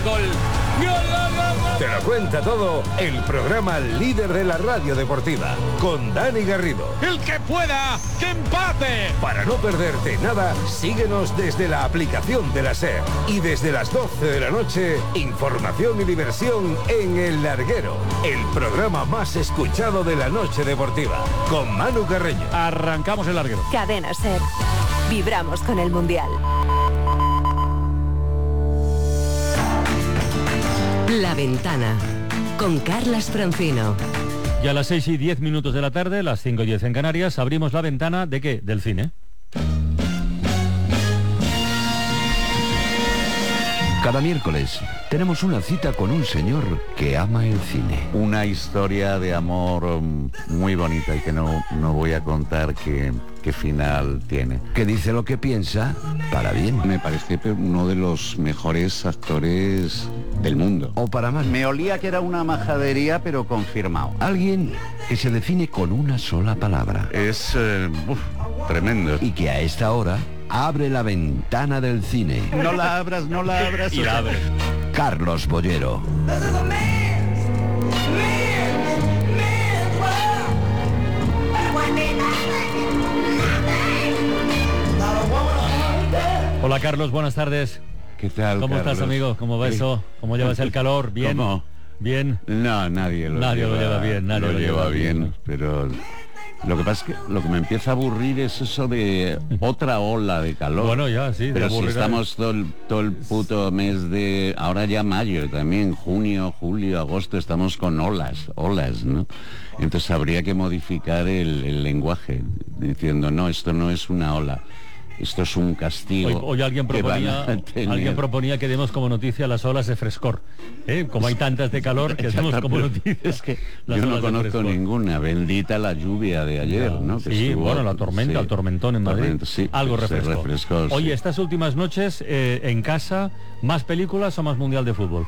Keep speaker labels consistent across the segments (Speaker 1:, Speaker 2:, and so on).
Speaker 1: Gol.
Speaker 2: Te lo cuenta todo el programa líder de la radio deportiva, con Dani Garrido.
Speaker 1: El que pueda, que empate.
Speaker 2: Para no perderte nada, síguenos desde la aplicación de la SER. Y desde las 12 de la noche, información y diversión en El Larguero, el programa más escuchado de la noche deportiva, con Manu Carreño.
Speaker 1: Arrancamos El Larguero.
Speaker 3: Cadena SER. Vibramos con el Mundial.
Speaker 4: La Ventana, con Carlas Francino.
Speaker 5: Y a las 6:10 de la tarde, las 5:10 en Canarias, abrimos la ventana ¿de qué? Del cine.
Speaker 6: Cada miércoles tenemos una cita con un señor que ama el cine.
Speaker 7: Una historia de amor muy bonita y que no voy a contar qué final tiene.
Speaker 6: Que dice lo que piensa para bien.
Speaker 7: Me parece uno de los mejores actores del mundo.
Speaker 6: O para mal.
Speaker 7: Me olía que era una majadería, pero confirmado.
Speaker 6: Alguien que se define con una sola palabra.
Speaker 7: Es tremendo.
Speaker 6: Y que a esta hora abre la ventana del cine.
Speaker 7: No la abras.
Speaker 5: Y la abre.
Speaker 6: Carlos Bollero.
Speaker 5: Hola Carlos, buenas tardes.
Speaker 7: ¿Qué tal,
Speaker 5: ¿Cómo
Speaker 7: Carlos?
Speaker 5: estás, amigo? ¿Cómo va eso? ¿Cómo llevas el calor? ¿Bien?
Speaker 7: ¿Cómo?
Speaker 5: ¿Bien?
Speaker 7: No, nadie lo lleva
Speaker 5: bien.
Speaker 7: Nadie lo lleva bien, pero lo que pasa es que lo que me empieza a aburrir es eso de otra ola de calor.
Speaker 5: Bueno, ya, sí.
Speaker 7: Pero si estamos todo el puto mes de... Ahora ya mayo también, junio, julio, agosto, estamos con olas, ¿no? Entonces habría que modificar el lenguaje, diciendo, no, esto no es una ola. Esto es un castigo.
Speaker 5: Hoy alguien proponía que demos como noticia las olas de frescor. Como hay tantas de calor, que demos como noticia.
Speaker 7: Es que yo no conozco ninguna. Bendita la lluvia de ayer, ¿no? Que
Speaker 5: sí,
Speaker 7: estuvo,
Speaker 5: bueno, la tormenta,
Speaker 7: sí,
Speaker 5: el tormentón en Madrid.
Speaker 7: Sí,
Speaker 5: algo refrescó. Oye,
Speaker 7: sí.
Speaker 5: estas últimas noches, en casa, ¿más películas o más mundial de fútbol?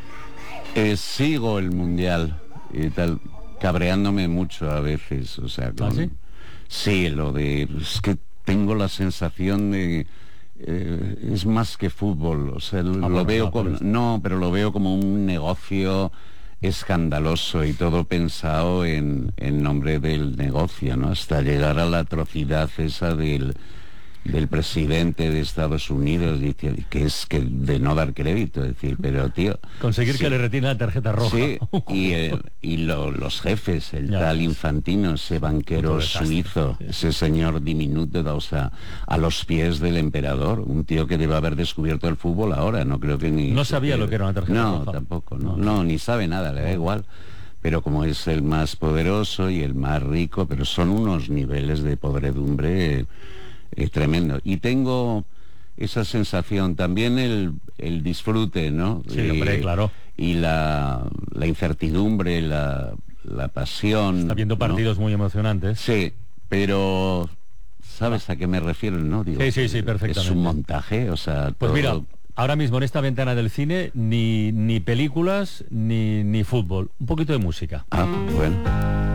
Speaker 7: Sigo el mundial y tal, cabreándome mucho a veces. O sea,
Speaker 5: ¿Ah, sí?
Speaker 7: Sí, lo de... Es que tengo la sensación de es más que fútbol, o sea, lo veo pero lo veo como un negocio escandaloso y todo pensado en nombre del negocio, ¿no? Hasta llegar a la atrocidad esa del presidente de Estados Unidos, que es que de no dar crédito, es decir, pero tío,
Speaker 5: conseguir que le retire la tarjeta roja.
Speaker 7: Sí, y los jefes, el tal Infantino, ese banquero suizo, ese señor diminuto, o sea, a los pies del emperador, un tío que debe haber descubierto el fútbol ahora, no creo que ni...
Speaker 5: No sabía lo que era una tarjeta roja.
Speaker 7: No, tampoco, no, ni sabe nada, le da igual. Pero como es el más poderoso y el más rico, pero son unos niveles de podredumbre tremendo. Y tengo esa sensación, también el disfrute, ¿no?
Speaker 5: Sí, hombre, claro.
Speaker 7: Y la incertidumbre, la pasión.
Speaker 5: Está viendo partidos, ¿no?, muy emocionantes.
Speaker 7: Sí, pero ¿sabes a qué me refiero, no? Digo,
Speaker 5: sí, perfectamente.
Speaker 7: Es un montaje, o sea...
Speaker 5: Pues
Speaker 7: todo...
Speaker 5: mira, ahora mismo en esta ventana del cine, ni películas, ni fútbol. Un poquito de música.
Speaker 7: Ah, bueno.